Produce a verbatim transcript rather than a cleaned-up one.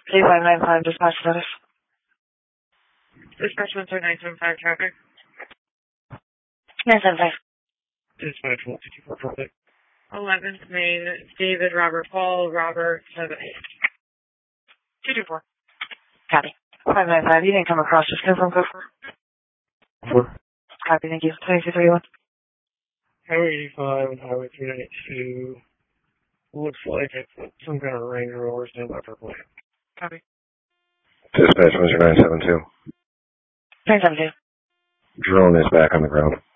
K five nine five, dispatch status. Dispatch one three nine seven five, traffic. nine seven five. Dispatch one two two four, traffic. eleventh Main, David, Robert, Paul, Robert, seven eight. two two four. Copy. five nine five, you didn't come across. Just confirm code four. Four. Copy, thank you. twenty-two thirty-one. Highway eighty-five and Highway three ninety-two. Looks like it's some kind of Range Rover stand by for plate. Copy. Dispatch one zero nine seven two. nine seven two. Drone is back on the ground.